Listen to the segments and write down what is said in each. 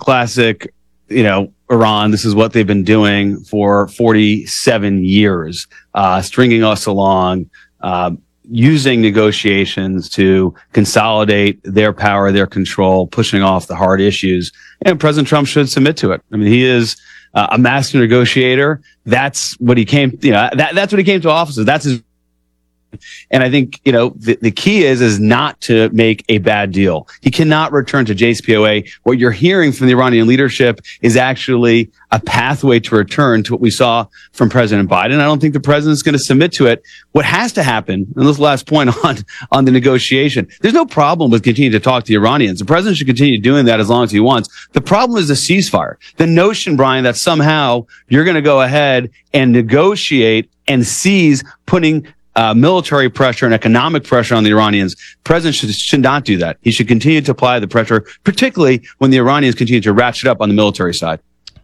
classic, Iran. This is what they've been doing for 47 years, stringing us along, using negotiations to consolidate their power, their control, pushing off the hard issues. And President Trump should submit to it. I mean, he is a master negotiator. That's what he came, that's what he came to office with. That's his. And I think, the key is not to make a bad deal. He cannot return to JCPOA. What you're hearing from the Iranian leadership is actually a pathway to return to what we saw from President Biden. I don't think the president's going to submit to it. What has to happen, and this last point on the negotiation, there's no problem with continuing to talk to the Iranians. The president should continue doing that as long as he wants. The problem is the ceasefire. The notion, Brian, that somehow you're going to go ahead and negotiate and seize putting military pressure and economic pressure on the Iranians. President should not do that. He should continue to apply the pressure, particularly when the Iranians continue to ratchet up on the military side.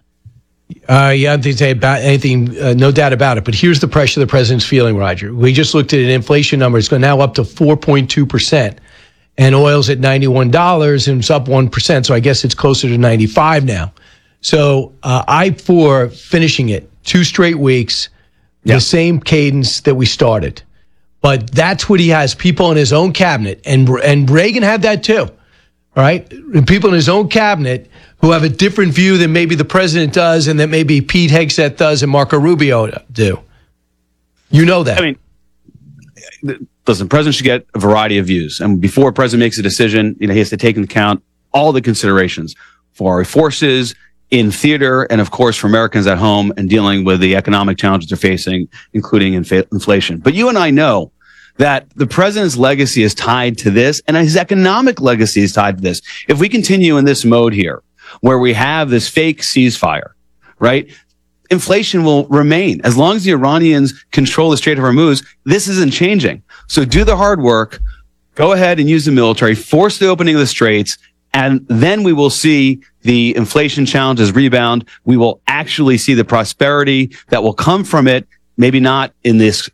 I don't think say about anything, no doubt about it. But here's the pressure the president's feeling, Roger. We just looked at an inflation number. It's now up to 4.2%. And oil's at $91 and it's up 1%. So I guess it's closer to 95 now. So for finishing it 2 straight weeks, the same cadence that we started. But that's what he has, people in his own cabinet. And Reagan had that too, all right? People in his own cabinet who have a different view than maybe the president does and that maybe Pete Hegseth does and Marco Rubio do. You know that. I mean, listen, the president should get a variety of views. And before a president makes a decision, he has to take into account all the considerations for our forces, in theater, and of course for Americans at home and dealing with the economic challenges they're facing, including inflation. But you and I know that the president's legacy is tied to this, and his economic legacy is tied to this. If we continue in this mode here, where we have this fake ceasefire, right? Inflation will remain. As long as the Iranians control the Strait of Hormuz, this isn't changing. So do the hard work, go ahead and use the military, force the opening of the straits, and then we will see the inflation challenges rebound. We will actually see the prosperity that will come from it, maybe not in this,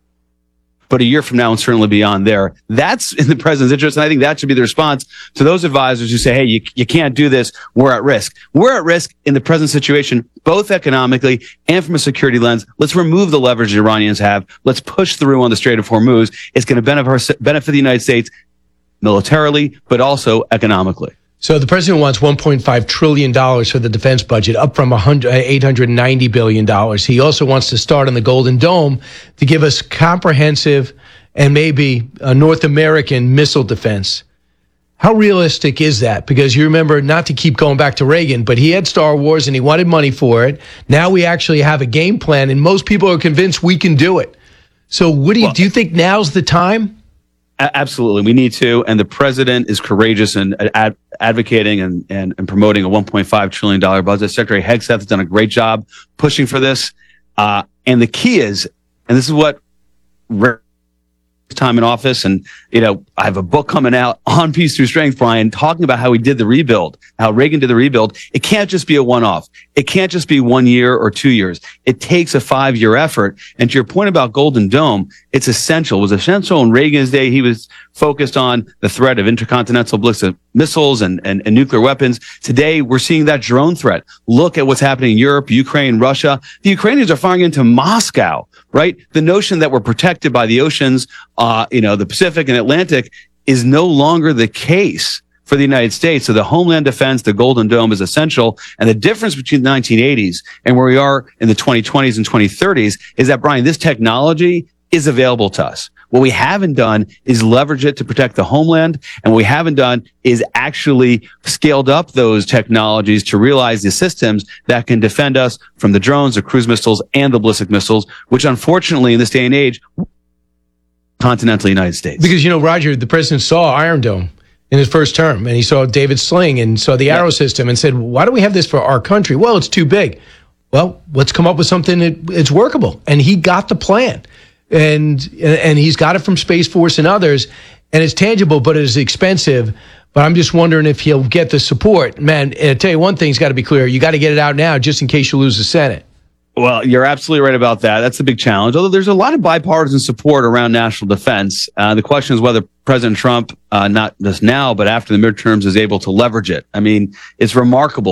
but a year from now and certainly beyond there. That's in the president's interest. And I think that should be the response to those advisors who say, hey, you can't do this. We're at risk. We're at risk in the present situation, both economically and from a security lens. Let's remove the leverage the Iranians have. Let's push through on the Strait of Hormuz. It's going to benefit the United States militarily, but also economically. So the president wants $1.5 trillion for the defense budget, up from $890 billion. He also wants to start on the Golden Dome to give us comprehensive and maybe a North American missile defense. How realistic is that? Because you remember, not to keep going back to Reagan, but he had Star Wars and he wanted money for it. Now we actually have a game plan, and most people are convinced we can do it. So what do you think now's the time? Absolutely. We need to. And the president is courageous in advocating and promoting a $1.5 trillion budget. Secretary Hegseth has done a great job pushing for this. And the key is, and this is what time in office, and I have a book coming out on Peace Through Strength, Brian, talking about how he did the rebuild, how Reagan did the rebuild. It can't just be a one-off. It can't just be 1 year or 2 years. It takes a 5-year effort. And to your point about Golden Dome, it's essential. It was essential in Reagan's day. He was focused on the threat of intercontinental ballistic missiles and nuclear weapons. Today, we're seeing that drone threat. Look at what's happening in Europe, Ukraine, Russia. The Ukrainians are firing into Moscow, right? The notion that we're protected by the oceans, the Pacific and Atlantic is no longer the case for the United States. So the homeland defense, the Golden Dome is essential. And the difference between the 1980s and where we are in the 2020s and 2030s is that, Brian, this technology is available to us. What we haven't done is leverage it to protect the homeland. And what we haven't done is actually scaled up those technologies to realize the systems that can defend us from the drones, the cruise missiles, and the ballistic missiles, which unfortunately in this day and age, continental United States. Because, Roger, the president saw Iron Dome in his first term, and he saw David Sling and saw the Arrow system and said, why do we have this for our country? Well, it's too big. Well, let's come up with something that's workable. And he got the plan. And he's got it from Space Force and others, and it's tangible, but it is expensive. But I'm just wondering if he'll get the support. Man, and I tell you one thing's got to be clear. You got to get it out now just in case you lose the Senate. Well, you're absolutely right about that. That's the big challenge. Although there's a lot of bipartisan support around national defense. The question is whether President Trump, not just now, but after the midterms, is able to leverage it. I mean, it's remarkable.